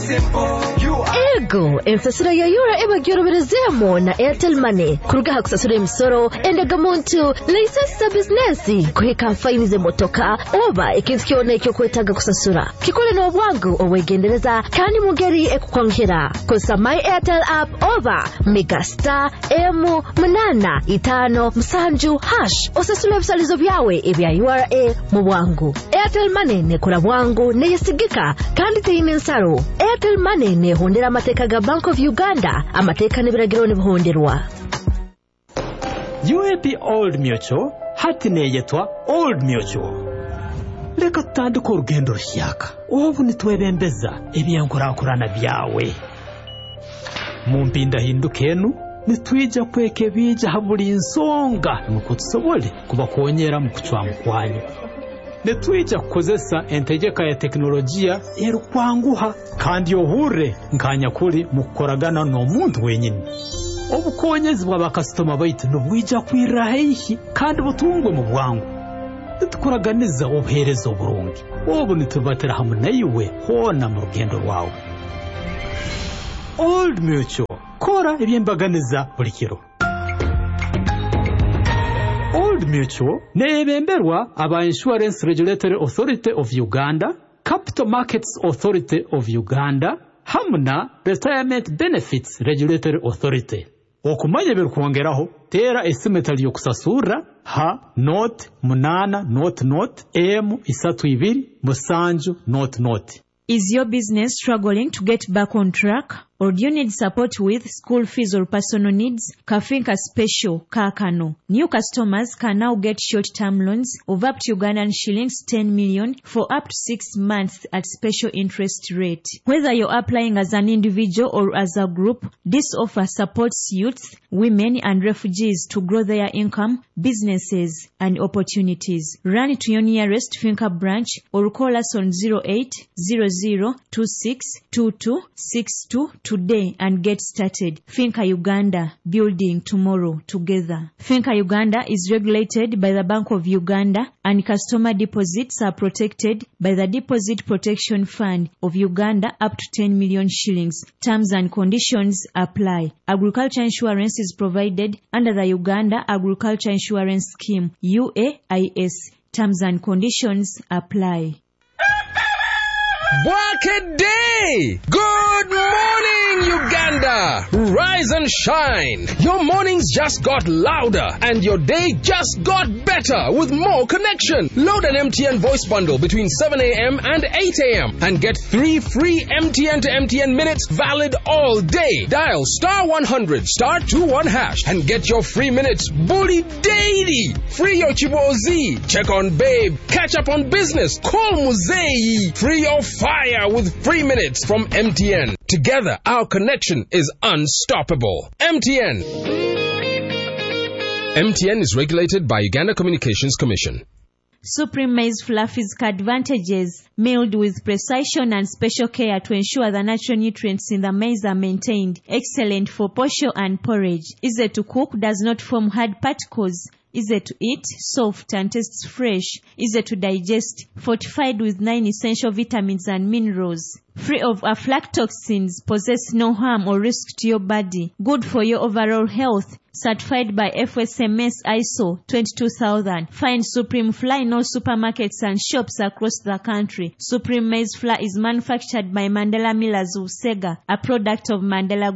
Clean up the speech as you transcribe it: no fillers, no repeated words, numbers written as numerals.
Ego, ensasura ya yura eba gyoroberezemo na Airtel Money. Kurugaha kusasura emisoro endaga muntu license business kuhika faini ze motoka oba ikintu kyonekyo kwetaga kusasura. Kikole no bwangu owegendereza kandi mugeri ekukwankira. Kosa My Airtel app oba Megastar M855 # osasula ebisalizo byawe ebya URA mu bwangu. Airtel Money ne kula bwangu ne yesigika kandi teyine nsaro. Airtel Money ne hondera amateka ga Bank of Uganda amateka n'ebiragiro ne buhonderwa. UAP Old Mutual hati ne yetwa Old Mutual. Leka tutandika urugendo rushyaka ubu nitwebembeza ebyankorakorana byawe mu mpinda hindukenu nitwija kweke bija haburi insonga nuko tusobole kubakonyera mu kucwamu kwanyu netwija kukozesa entegeka ya teknolojia erukwanguha kandi yohure nkanya kuri mu kukoragana n'omuntu wenyine obukonyezi bw'abakastoma baitu nubwija kwirahihi kandi butungwe mu bwangu tukuraganiza obuherezo burungi obu nitubatera hamwe nayiwe hona mu rugendo rwawe. Old Mutual kora ebyembaganiza buli kiro. Old Mutual nebemberwa aba Insurance Regulatory Authority of Uganda, Capital Markets Authority of Uganda, hamna Retirement Benefits Regulatory Authority. Okumanya birukwongeraho tera esimetali yo kusasura ha not munana not m 32 not. Is your business struggling to get back on track? Or do you need support with school fees or personal needs? Kafinka Special Kakano. New customers can now get short-term loans of up to Ugandan shillings 10 million for up to 6 months at special interest rate. Whether you're applying as an individual or as a group, this offer supports youths, women and refugees to grow their income, businesses and opportunities. Run to your nearest Finca branch or call us on 0800262262 today and get started. Finca Uganda, building tomorrow together. Finca Uganda is regulated by the Bank of Uganda and customer deposits are protected by the Deposit Protection Fund of Uganda up to 10 million shillings. Terms and conditions apply. Agriculture insurance is provided under the Uganda Agriculture Insurance Scheme, UAIS. Terms and conditions apply. Bucket Day! Good morning, Uganda! Rise and shine! Your mornings just got louder and your day just got better with more connection. Load an MTN voice bundle between 7 a.m. and 8 a.m. and get 3 free MTN to MTN minutes valid all day. Dial *100*21# and get your free minutes bully daily. Free your Chibozi. Check on Babe. Catch up on business. Call Muzei. Free your fire with free minutes from MTN. Together, our connection is unstoppable. MTN. MTN is regulated by Uganda Communications Commission. Supreme Maize Flour Physical Advantages, milled with precision and special care to ensure the natural nutrients in the maize are maintained. Excellent for posho and porridge. Easy to cook, does not form hard particles. Easy to eat, soft and tastes fresh. Easy to digest, fortified with 9 essential vitamins and minerals. Free of aflatoxins, possess no harm or risk to your body. Good for your overall health. Certified by FSMS ISO 22000. Find Supreme Flour in all supermarkets and shops across the country. Supreme Maize Flour is manufactured by Mandela Millers of Sega, a product of Mandela